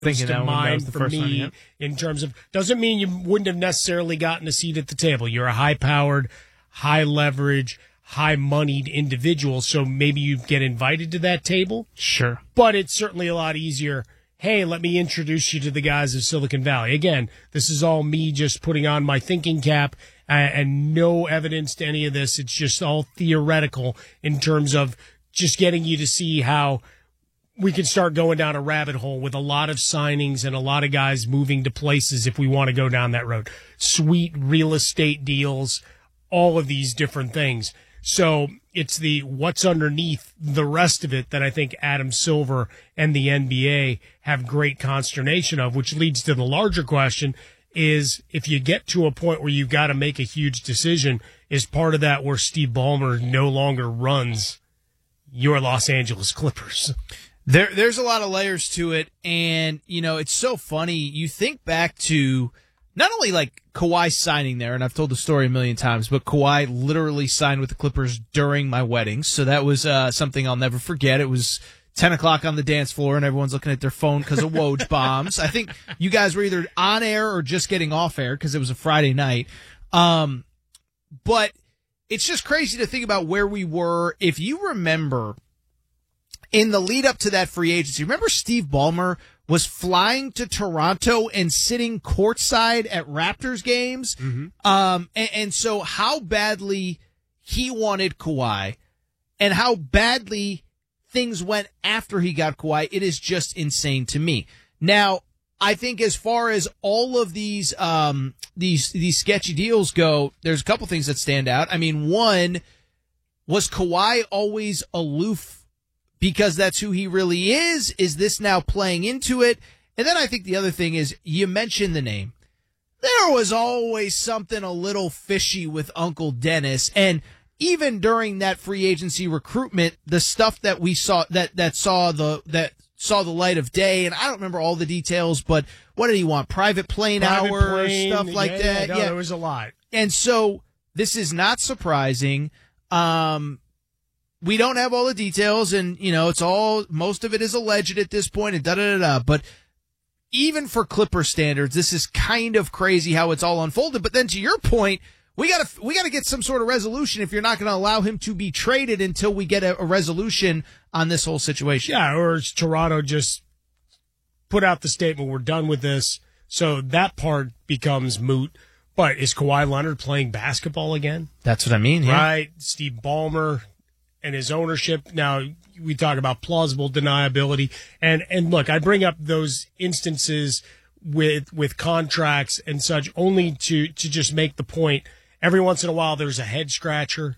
thinking to that one, that was mind the for first one, me yeah. in terms of, doesn't mean you wouldn't have necessarily gotten a seat at the table. You're a high-powered, high-leverage, high-moneyed individual, so maybe you get invited to that table. Sure. But it's certainly a lot easier. Hey, let me introduce you to the guys of Silicon Valley. Again, this is all me just putting on my thinking cap and no evidence to any of this. It's just all theoretical in terms of just getting you to see how we can start going down a rabbit hole with a lot of signings and a lot of guys moving to places if we want to go down that road. Sweet real estate deals, all of these different things. So it's the what's underneath the rest of it that I think Adam Silver and the NBA have great consternation of, which leads to the larger question is if you get to a point where you've got to make a huge decision, is part of that where Steve Ballmer no longer runs your Los Angeles Clippers? There's a lot of layers to it, and, you know, it's so funny. You think back to not only, like, Kawhi signing there, and I've told the story a million times, but Kawhi literally signed with the Clippers during my wedding, so that was something I'll never forget. It was 10 o'clock on the dance floor, and everyone's looking at their phone because of Woj bombs. I think you guys were either on air or just getting off air because it was a Friday night. But it's just crazy to think about where we were. If you remember, in the lead up to that free agency, remember Steve Ballmer was flying to Toronto and sitting courtside at Raptors games? Mm-hmm. And so how badly he wanted Kawhi and how badly things went after he got Kawhi, it is just insane to me. Now, I think as far as all of these sketchy deals go, there's a couple things that stand out. I mean, one, was Kawhi always aloof because that's who he really is? Is this now playing into it? And then I think the other thing is, you mentioned the name. There was always something a little fishy with Uncle Dennis. And even during that free agency recruitment, the stuff that we saw that saw the light of day, and I don't remember all the details, but what did he want? Private plane hour, stuff like that. Yeah, there was a lot. And so this is not surprising. We don't have all the details, and, you know, most of it is alleged at this point, and da-da-da-da. But even for Clipper standards, this is kind of crazy how it's all unfolded. But then to your point, we gotta get some sort of resolution if you're not going to allow him to be traded until we get a resolution on this whole situation. Yeah, or Toronto just put out the statement, we're done with this, so that part becomes moot. But is Kawhi Leonard playing basketball again? That's what I mean, yeah. Right, Steve Ballmer and his ownership. Now, we talk about plausible deniability. And look, I bring up those instances with contracts and such only to just make the point. Every once in a while, there's a head scratcher,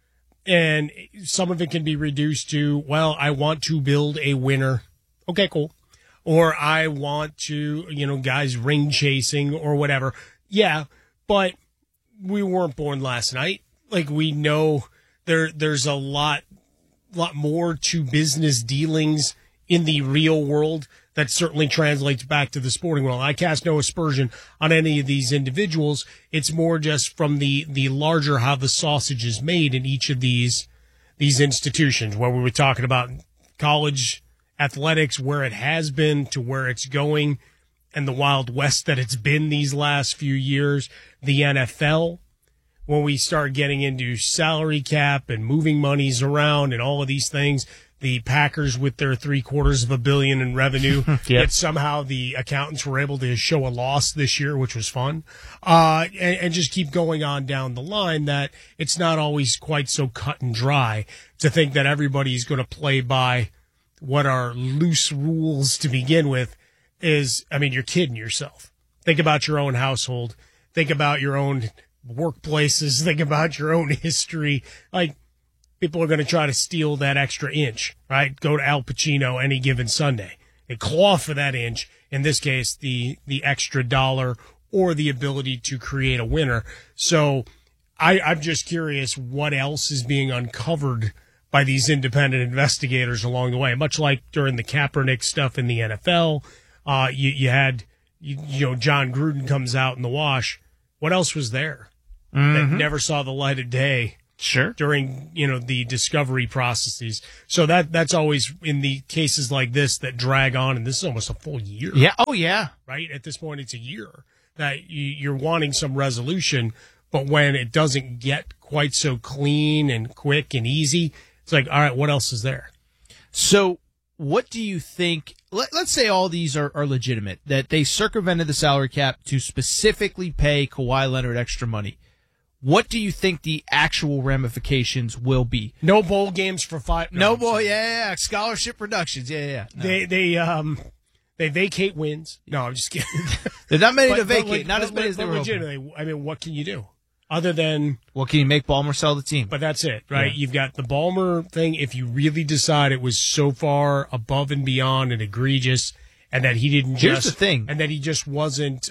and some of it can be reduced to, well, I want to build a winner. Okay, cool. Or I want to, guys ring chasing or whatever. Yeah, but we weren't born last night. Like, we know there's a lot more to business dealings in the real world that certainly translates back to the sporting world. I cast no aspersion on any of these individuals. It's more just from the larger how the sausage is made in each of these institutions, where we were talking about college athletics, where it has been to where it's going, and the Wild West that it's been these last few years. The NFL, when we start getting into salary cap and moving monies around and all of these things, the Packers with their $750 million in revenue, Yep. Yet somehow the accountants were able to show a loss this year, which was fun, and just keep going on down the line, that it's not always quite so cut and dry to think that everybody's going to play by what are loose rules to begin with. You're kidding yourself. Think about your own household. Think about your own workplaces. Think about your own history. Like, people are going to try to steal that extra inch, right? Go to Al Pacino any given Sunday and claw for that inch. In this case, the extra dollar or the ability to create a winner. So I'm just curious what else is being uncovered by these independent investigators along the way. Much like during the Kaepernick stuff in the NFL, you had John Gruden comes out in the wash. What else was there that never saw the light of day Sure. During, the discovery processes. So that's always in the cases like this that drag on, and this is almost a full year. Yeah. Oh, yeah. Right? At this point, it's a year that you're wanting some resolution, but when it doesn't get quite so clean and quick and easy, it's like, all right, what else is there? So what do you think? Let's say all these are legitimate, that they circumvented the salary cap to specifically pay Kawhi Leonard extra money. What do you think the actual ramifications will be? No bowl games for 5. No bowl, yeah. Scholarship reductions, yeah. No. They vacate wins. No, I'm just kidding. There's not many to vacate. Not as many as they were legitimately, hoping. I mean, what can you do? Other than... Well, can you make Ballmer sell the team? But that's it, right? Yeah. You've got the Ballmer thing. If you really decide it was so far above and beyond and egregious, and that he didn't Here's the thing. And that he just wasn't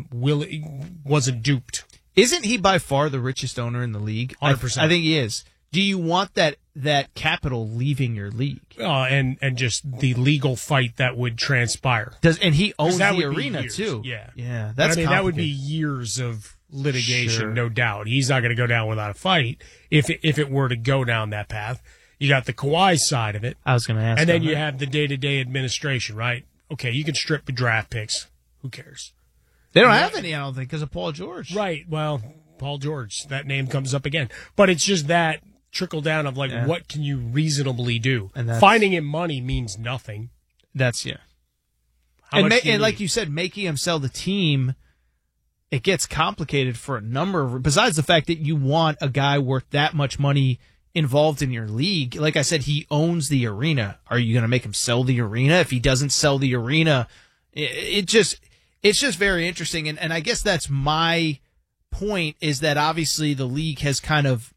wasn't duped. Isn't he by far the richest owner in the league? 100%. I think he is. Do you want that capital leaving your league? And just the legal fight that would transpire. And he owns the arena years. too. Yeah. That's that would be years of litigation, Sure. no doubt. He's not going to go down without a fight if it were to go down that path. You got the Kawhi side of it. I was going to ask. And then you have the day-to-day administration, right? Okay, you can strip the draft picks. Who cares? They don't have any, I don't think, because of Paul George. Right. Well, Paul George, that name comes up again. But it's just that trickle down of what can you reasonably do? And finding him money means nothing. That's How much and like you said, making him sell the team, it gets complicated for a number of. Besides the fact that you want a guy worth that much money involved in your league. Like I said, he owns the arena. Are you going to make him sell the arena? If he doesn't sell the arena, it's just very interesting. And I guess that's my point, is that obviously the league has kind of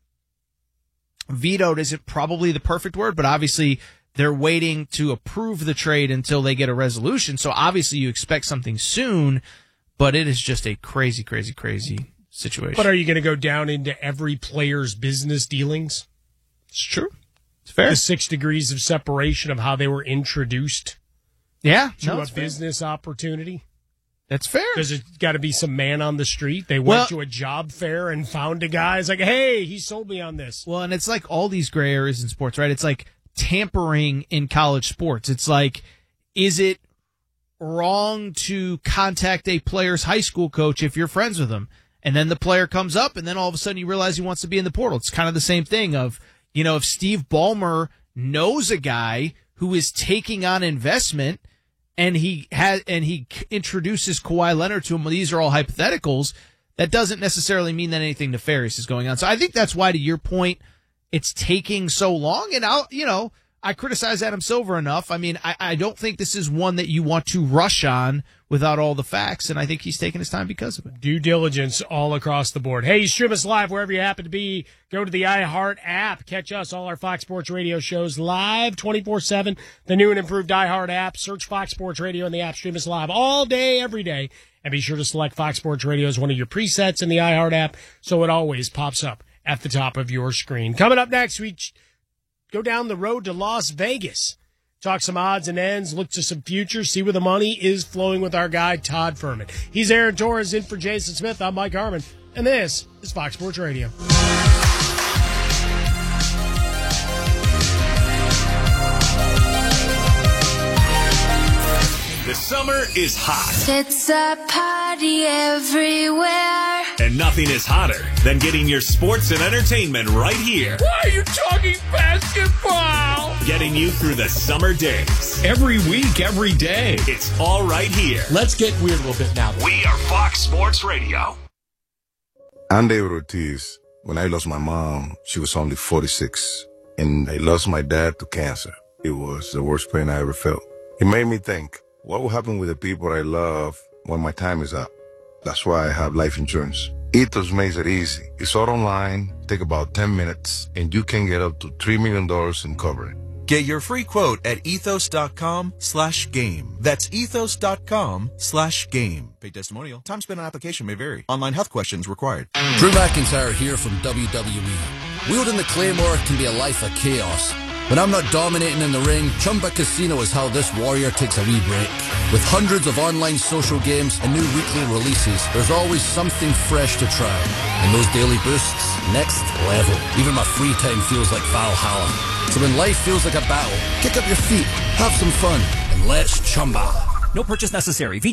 vetoed isn't probably the perfect word, but obviously they're waiting to approve the trade until they get a resolution. So obviously you expect something soon, but it is just a crazy, crazy, crazy situation. But are you going to go down into every player's business dealings? It's true. It's fair. The 6 degrees of separation of how they were introduced to a business opportunity. That's fair. Because it's got to be some man on the street. They went to a job fair and found a guy. It's like, hey, he sold me on this. Well, and it's like all these gray areas in sports, right? It's like tampering in college sports. It's like, is it wrong to contact a player's high school coach if you're friends with him? And then the player comes up, and then all of a sudden you realize he wants to be in the portal. It's kind of the same thing of, if Steve Ballmer knows a guy who is taking on investment, and he introduces Kawhi Leonard to him. Well, these are all hypotheticals. That doesn't necessarily mean that anything nefarious is going on. So I think that's why, to your point, it's taking so long. And I criticize Adam Silver enough. I mean, I don't think this is one that you want to rush on without all the facts, and I think he's taking his time because of it. Due diligence all across the board. Hey, stream us live wherever you happen to be. Go to the iHeart app. Catch us, all our Fox Sports Radio shows live 24/7. The new and improved iHeart app. Search Fox Sports Radio in the app. Stream us live all day, every day. And be sure to select Fox Sports Radio as one of your presets in the iHeart app so it always pops up at the top of your screen. Coming up next, we go down the road to Las Vegas. Talk some odds and ends, look to some futures, see where the money is flowing with our guy, Todd Furman. He's Aaron Torres in for Jason Smith. I'm Mike Harmon, and this is Fox Sports Radio. The summer is hot. It's a party everywhere. And nothing is hotter than getting your sports and entertainment right here. Why are you talking basketball? Getting you through the summer days. Every week, every day. It's all right here. Let's get weird a little bit now. We are Fox Sports Radio. I'm David Ortiz. When I lost my mom, she was only 46. And I lost my dad to cancer. It was the worst pain I ever felt. It made me think, what will happen with the people I love when my time is up? That's why I have life insurance. Ethos makes it easy. It's all online, take about 10 minutes, and you can get up to $3 million in coverage. Get your free quote at ethos.com/game. That's ethos.com/game. Paid testimonial. Time spent on application may vary. Online health questions required. Drew McIntyre here from WWE. Wielding the Claymore can be a life of chaos, When I'm not dominating in the ring, Chumba Casino is how this warrior takes a wee break. With hundreds of online social games and new weekly releases, there's always something fresh to try. And those daily boosts, next level. Even my free time feels like Valhalla. So when life feels like a battle, kick up your feet, have some fun, and let's Chumba. No purchase necessary.